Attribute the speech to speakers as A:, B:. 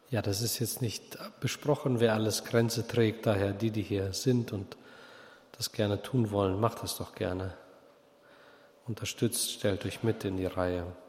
A: Ja, das ist jetzt nicht besprochen, wer alles Grenze trägt. Daher die hier sind und das gerne tun wollen, macht das doch gerne. Unterstützt, stellt euch mit in die Reihe.